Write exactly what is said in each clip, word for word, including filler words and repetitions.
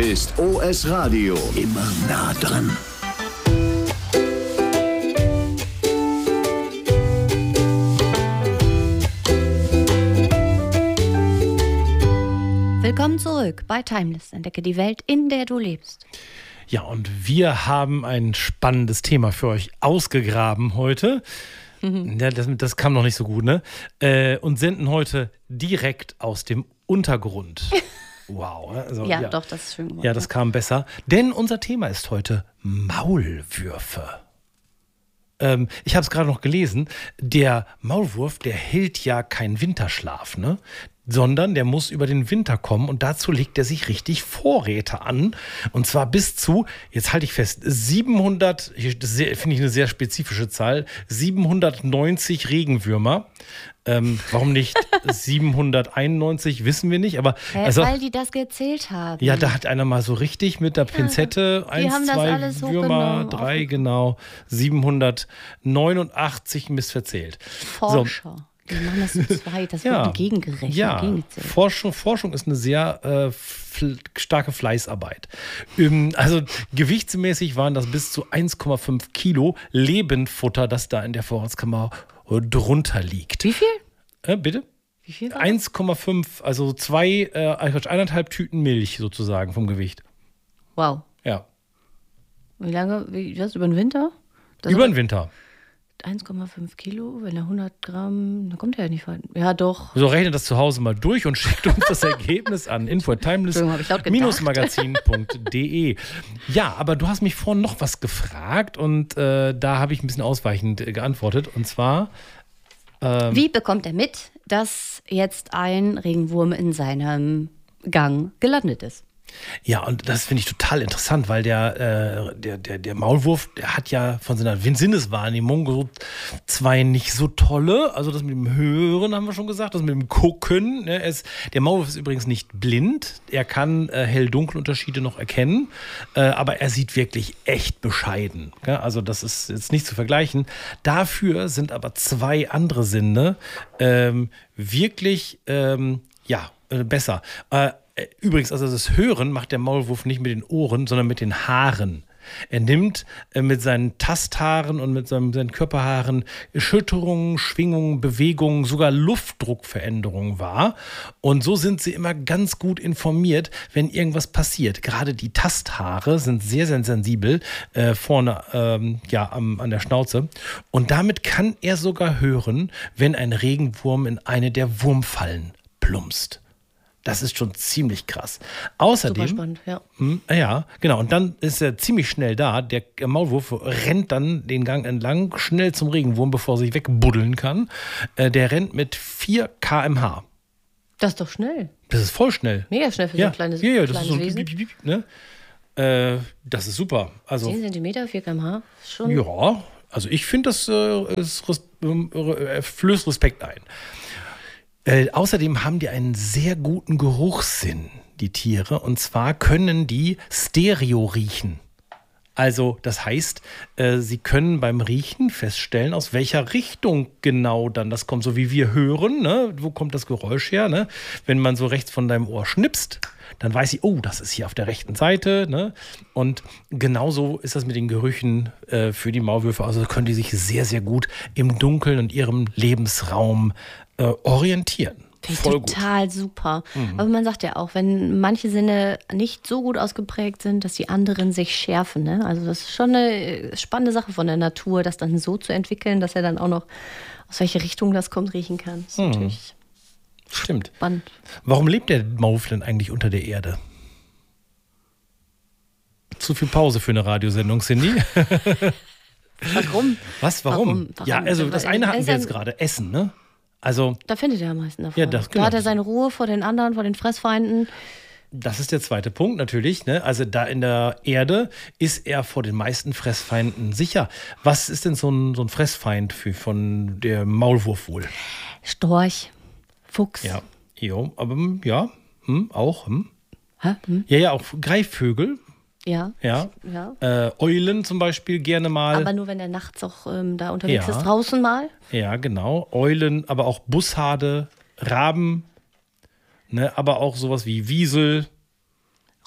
ist O S Radio. Immer nah dran. Willkommen zurück bei Timeless. Entdecke die Welt, in der du lebst. Ja, und wir haben ein spannendes Thema für euch ausgegraben heute. Mhm. Ja, das, das kam noch nicht so gut, ne? Äh, und senden heute direkt aus dem Untergrund. Wow. Also, ja, ja, doch, das ist schön geworden. Ja, das kam besser. Denn unser Thema ist heute Maulwürfe. Ähm, ich habe es gerade noch gelesen. Der Maulwurf, der hält ja keinen Winterschlaf, ne? Sondern der muss über den Winter kommen und dazu legt er sich richtig Vorräte an. Und zwar bis zu, jetzt halte ich fest, siebenhundert, das finde ich eine sehr spezifische Zahl, siebenhundertneunzig Regenwürmer. Ähm, warum nicht siebenhunderteinundneunzig, wissen wir nicht. Aber Hä, also, weil die das gezählt haben. Ja, da hat einer mal so richtig mit der Pinzette, die eins, haben das zwei alles Würmer, drei, genau, siebenhundertneunundachtzig missverzählt. Forscher. So. Die machen das zu zweit, das ja, wird gegengerechnet. Ja, gegengezählt. Forschung, Forschung ist eine sehr äh, fl- starke Fleißarbeit. Ähm, also gewichtsmäßig waren das bis zu eins Komma fünf Kilo Lebendfutter, das da in der Vorratskammer drunter liegt. Wie viel? Äh, bitte? Wie viel? eins Komma fünf, also zwei, äh, eineinhalb Tüten Milch sozusagen vom Gewicht. Wow. Ja. Wie lange, wie, was, über den Winter? Das Über den Winter. eins Komma fünf Kilo, wenn er hundert Gramm, dann kommt er ja nicht weit. Ja, doch. So, rechnet das zu Hause mal durch und schickt uns das Ergebnis an info at timeless magazin punkt de. Ja, aber du hast mich vorhin noch was gefragt und äh, da habe ich ein bisschen ausweichend äh, geantwortet. Und zwar... Ähm, Wie bekommt er mit, dass jetzt ein Regenwurm in seinem Gang gelandet ist? Ja, und das finde ich total interessant, weil der, äh, der, der, der Maulwurf, der hat ja von seiner Sinneswahrnehmung so zwei nicht so tolle. Also das mit dem Hören haben wir schon gesagt, das mit dem Gucken. Ne? Er ist, der Maulwurf ist übrigens nicht blind. Er kann äh, Hell-Dunkel-Unterschiede noch erkennen, äh, aber er sieht wirklich echt bescheiden. Ja? Also das ist jetzt nicht zu vergleichen. Dafür sind aber zwei andere Sinne ähm, wirklich, ähm, ja, äh, besser. Äh, Übrigens, also das Hören macht der Maulwurf nicht mit den Ohren, sondern mit den Haaren. Er nimmt äh, mit seinen Tasthaaren und mit seinem, seinen Körperhaaren Erschütterungen, Schwingungen, Bewegungen, sogar Luftdruckveränderungen wahr. Und so sind sie immer ganz gut informiert, wenn irgendwas passiert. Gerade die Tasthaare sind sehr, sehr sensibel äh, vorne ähm, ja, am, an der Schnauze. Und damit kann er sogar hören, wenn ein Regenwurm in eine der Wurmfallen plumpst. Das ist schon ziemlich krass. Außerdem, super spannend, ja. Mh, ja, genau. Und dann ist er ziemlich schnell da. Der Maulwurf rennt dann den Gang entlang, schnell zum Regenwurm, bevor er sich wegbuddeln kann. Äh, der rennt mit vier Kilometer pro Stunde. Das ist doch schnell. Das ist voll schnell. Mega schnell für ja. so ein kleines, ja, ja, das kleines ist so Wesen. Piep, piep, piep, ne? äh, das ist super. Also, zehn Zentimeter, vier Kilometer pro Stunde? Schon. Ja, also ich finde, das äh, ist, äh, flößt Respekt ein. Äh, außerdem haben die einen sehr guten Geruchssinn, die Tiere. Und zwar können die Stereo riechen. Also das heißt, äh, sie können beim Riechen feststellen, aus welcher Richtung genau dann das kommt. So wie wir hören, ne? Wo kommt das Geräusch her? Ne? Wenn man so rechts von deinem Ohr schnipst, dann weiß ich, oh, das ist hier auf der rechten Seite. Ne? Und genauso ist das mit den Gerüchen äh, für die Maulwürfe. Also können die sich sehr, sehr gut im Dunkeln und ihrem Lebensraum äh, orientieren. Voll total gut. Super. Mhm. Aber man sagt ja auch, wenn manche Sinne nicht so gut ausgeprägt sind, dass die anderen sich schärfen. Ne? Also das ist schon eine spannende Sache von der Natur, das dann so zu entwickeln, dass er dann auch noch, aus welche Richtung das kommt, riechen kann. Das ist mhm. natürlich Stimmt. spannend. Warum lebt der Maulwurf denn eigentlich unter der Erde? Zu viel Pause für eine Radiosendung, Cindy. Warum? Was, warum? Warum? Warum? Ja, also das eine hatten wir jetzt gerade, Essen, ne? Also, da findet er am meisten davon. Ja, das, genau. Da hat er seine Ruhe vor den anderen, vor den Fressfeinden. Das ist der zweite Punkt natürlich. Ne? Also da in der Erde ist er vor den meisten Fressfeinden sicher. Was ist denn so ein, so ein Fressfeind für, von der Maulwurf wohl? Storch, Fuchs. Ja, jo, aber ja, hm, auch. Hm. Hä? Hm? Ja, ja, auch Greifvögel. Ja. Ja. ja. Äh, Eulen zum Beispiel gerne mal. Aber nur wenn der nachts auch ähm, da unterwegs ja. ist, draußen mal. Ja, genau. Eulen, aber auch Bussarde, Raben, ne, aber auch sowas wie Wiesel.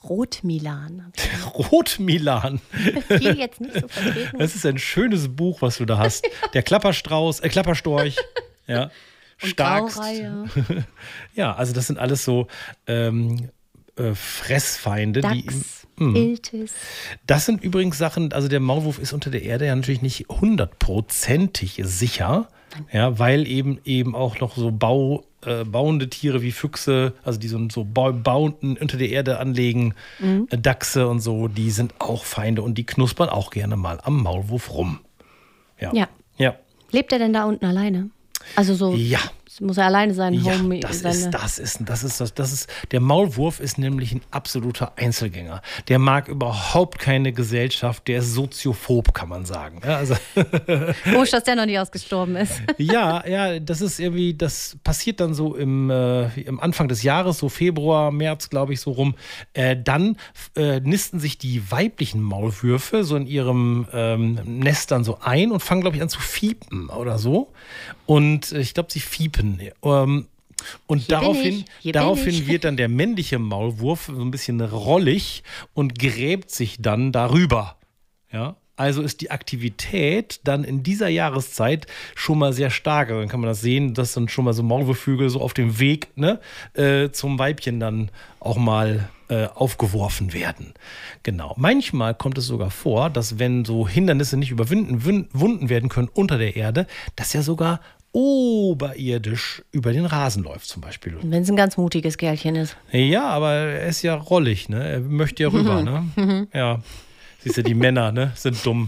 Rotmilan. Rotmilan. Hier jetzt nicht so vertreten. Das ist ein schönes Buch, was du da hast. Der Klapperstrauß, äh, Klapperstorch. Ja. Und Starkst. Graureihe. Ja, also das sind alles so ähm, äh, Fressfeinde. Dachs, die mh. Iltis. Das sind übrigens Sachen, also der Maulwurf ist unter der Erde ja natürlich nicht hundertprozentig sicher, ja, weil eben eben auch noch so Bau, äh, bauende Tiere wie Füchse, also die so, so Bauten unter der Erde anlegen, mhm. äh, Dachse und so, die sind auch Feinde und die knuspern auch gerne mal am Maulwurf rum. Ja. Ja. ja. Lebt er denn da unten alleine? Also so ja. muss er alleine sein. Ja, Home, das seine ist, das ist, das ist, das, das ist, der Maulwurf ist nämlich ein absoluter Einzelgänger. Der mag überhaupt keine Gesellschaft, der ist soziophob, kann man sagen. Ja, also Komisch, dass der noch nicht ausgestorben ist. ja, ja, das ist irgendwie, das passiert dann so im, äh, im Anfang des Jahres, so Februar, März, glaube ich, so rum. Äh, dann äh, nisten sich die weiblichen Maulwürfe so in ihrem ähm, Nest dann so ein und fangen, glaube ich, an zu fiepen oder so. Und äh, ich glaube, sie fiepen. Ähm, und Hier bin daraufhin, ich. Hier bin daraufhin ich. wird dann der männliche Maulwurf so ein bisschen rollig und gräbt sich dann darüber. Ja. Also ist die Aktivität dann in dieser Jahreszeit schon mal sehr stark. Also dann kann man das sehen, dass dann schon mal so Maulwurfvögel so auf dem Weg ne, äh, zum Weibchen dann auch mal äh, aufgeworfen werden. Genau. Manchmal kommt es sogar vor, dass wenn so Hindernisse nicht überwunden werden können unter der Erde, dass er sogar oberirdisch über den Rasen läuft zum Beispiel. Wenn es ein ganz mutiges Kerlchen ist. Ja, aber er ist ja rollig, ne? Er möchte ja rüber, ne? Ja. Siehst du, die Männer, ne, sind dumm.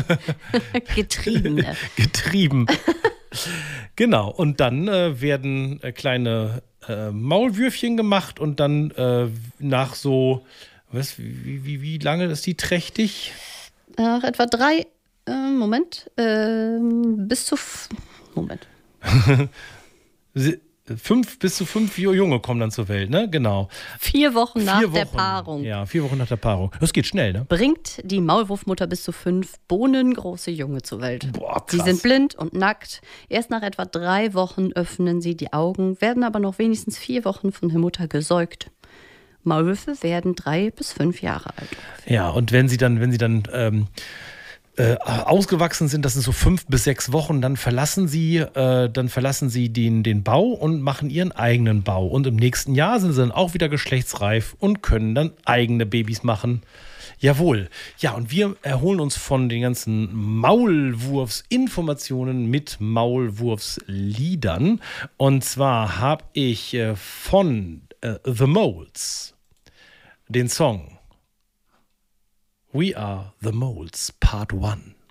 Getriebene. Getrieben. Genau. Und dann äh, werden äh, kleine äh, Maulwürfchen gemacht und dann äh, nach so, was, wie, wie, wie lange ist die trächtig? Nach etwa drei, äh, Moment, äh, bis zu, f- Moment. Sie, Fünf bis zu fünf Junge kommen dann zur Welt, ne? Genau. Vier Wochen nach vier der Wochen. Paarung. Ja, vier Wochen nach der Paarung. Das geht schnell, ne? Bringt die Maulwurfmutter bis zu fünf bohnengroße Junge zur Welt. Boah, krass. Sie sind blind und nackt. Erst nach etwa drei Wochen öffnen sie die Augen, werden aber noch wenigstens vier Wochen von der Mutter gesäugt. Maulwürfe werden drei bis fünf Jahre alt. Ja, und wenn sie dann, wenn sie dann ähm, äh, ausgewachsen sind, das sind so fünf bis sechs Wochen, dann verlassen sie, äh, dann verlassen sie den, den Bau und machen ihren eigenen Bau. Und im nächsten Jahr sind sie dann auch wieder geschlechtsreif und können dann eigene Babys machen. Jawohl. Ja, und wir erholen uns von den ganzen Maulwurfsinformationen mit Maulwurfsliedern. Und zwar habe ich äh, von äh, The Moles den Song We Are the Moles, Part one.